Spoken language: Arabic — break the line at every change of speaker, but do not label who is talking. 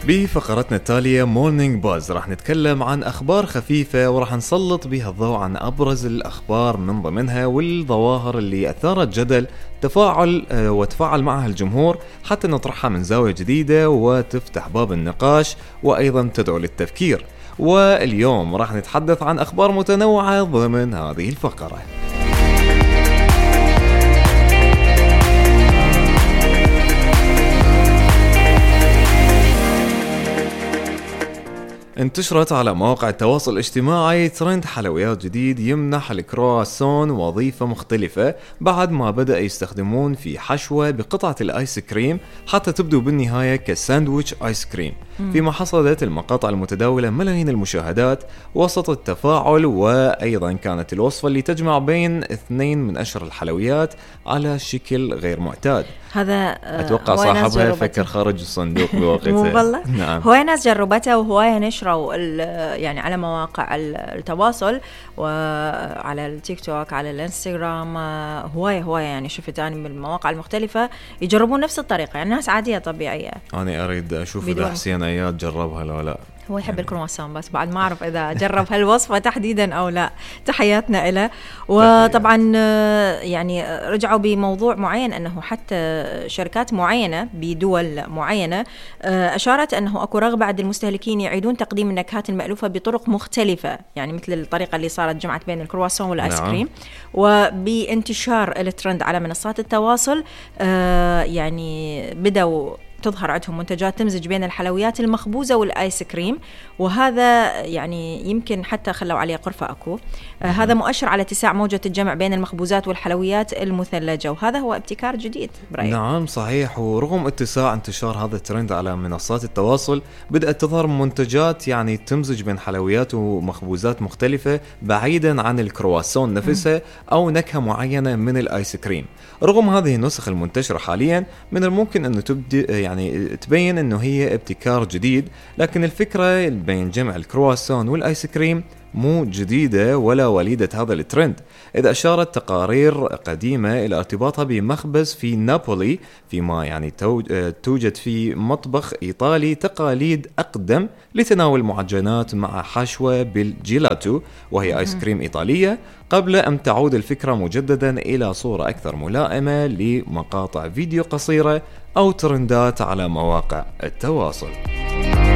بفقرتنا التالية مورنينج باز راح نتكلم عن أخبار خفيفة وراح نسلط بها الضوء عن أبرز الأخبار من ضمنها والظواهر اللي أثارت جدل وتفاعل معها الجمهور حتى نطرحها من زاوية جديدة وتفتح باب النقاش وأيضا تدعو للتفكير. واليوم راح نتحدث عن أخبار متنوعة ضمن هذه الفقرة. انتشرت على مواقع التواصل الاجتماعي ترند حلويات جديد يمنح الكرواسون وظيفة مختلفة بعد ما بدأ يستخدمون في حشوة بقطعة الآيس كريم حتى تبدو بالنهاية كساندويتش آيس كريم، فيما حصدت المقاطع المتداولة ملايين المشاهدات وسط التفاعل. وأيضا كانت الوصفة اللي تجمع بين اثنين من أشهر الحلويات على شكل غير معتاد.
هذا
أتوقع صاحبها فكر خارج الصندوق بوقتها.
والله
نعم.
هواي ناس جربتها وهواي نشروا يعني على مواقع التواصل وعلى التيك توك على الانستغرام، هواي يعني شفت أنا من المواقع المختلفة يجربون نفس الطريقة، يعني ناس عادية طبيعية.
أنا أريد أشوف إذا حسين أياد جربها لو لا.
هو يحب الكرواسون بس بعد ما أعرف إذا جرب هالوصفة تحديدا أو لا. تحياتنا إله. وطبعا يعني رجعوا بموضوع معين أنه حتى شركات معينة بدول معينة أشارت أنه أكو رغبة عند المستهلكين يعيدون تقديم النكهات المألوفة بطرق مختلفة، يعني مثل الطريقة اللي صارت جمعت بين الكرواسون والآيس كريم. وبانتشار الترند على منصات التواصل يعني بدأوا تظهر عندهم منتجات تمزج بين الحلويات المخبوزة والآيس كريم، وهذا يعني يمكن حتى خلوا عليه قرفة أكو. هذا مؤشر على اتساع موجة الجمع بين المخبوزات والحلويات المثلجة، وهذا هو ابتكار جديد برأيي.
نعم صحيح. ورغم اتساع انتشار هذا الترند على منصات التواصل بدأت تظهر منتجات يعني تمزج بين حلويات ومخبوزات مختلفة بعيدا عن الكرواسون نفسه أو نكهة معينة من الآيس كريم. رغم هذه النسخ المنتشرة حاليا من الممكن أنه تبين أنه هي ابتكار جديد، لكن الفكرة بين جمع الكرواسون والآيس كريم مو جديدة ولا وليدة هذا الترند، إذا أشارت تقارير قديمة إلى ارتباطها بمخبز في نابولي، فيما يعني توجد في مطبخ إيطالي تقاليد أقدم لتناول معجنات مع حشوة بالجيلاتو وهي آيس كريم إيطالية، قبل أن تعود الفكرة مجددا إلى صورة أكثر ملائمة لمقاطع فيديو قصيرة أو ترندات على مواقع التواصل.